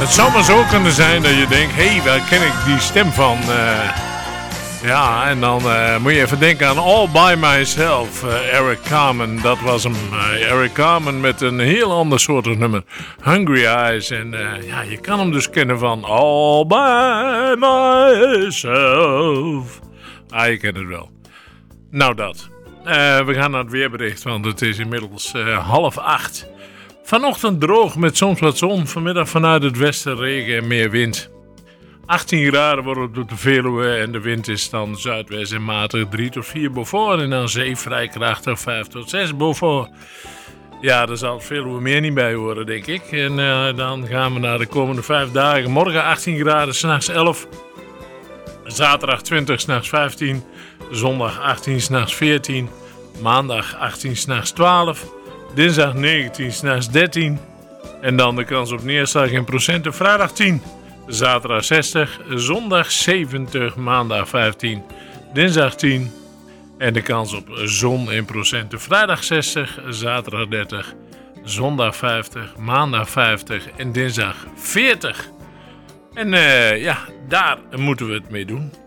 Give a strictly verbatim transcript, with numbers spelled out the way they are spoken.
Het zou maar zo kunnen zijn dat je denkt, hé, hey, waar ken ik die stem van? Uh, ja, en dan uh, moet je even denken aan All By Myself, uh, Eric Carmen, dat was hem. Uh, Eric Carmen met een heel ander soort nummer, Hungry Eyes. En uh, ja, je kan hem dus kennen van All By Myself. Ah, je kent het wel. Nou dat. Uh, we gaan naar het weerbericht, want het is inmiddels uh, half acht. Vanochtend droog met soms wat zon. Vanmiddag vanuit het westen regen en meer wind. achttien graden wordt het op de Veluwe en de wind is dan zuidwest en matig drie tot vier Beaufort. En dan zee vrij krachtig vijf tot zes Beaufort. Ja, daar zal het Veluwe meer niet bij horen, denk ik. En uh, dan gaan we naar de komende vijf dagen. Morgen achttien graden, 's nachts elf. Zaterdag twintig, 's nachts vijftien. Zondag achttien, 's nachts veertien. Maandag achttien, 's nachts twaalf. Dinsdag negentien, 's nachts dertien. En dan de kans op neerslag in procenten. Vrijdag tien. Zaterdag zestig. Zondag zeventig. Maandag vijftien. Dinsdag tien. En de kans op zon in procenten. Vrijdag zestig. Zaterdag dertig. Zondag vijftig. Maandag vijftig. En dinsdag veertig. En uh, ja, daar moeten we het mee doen.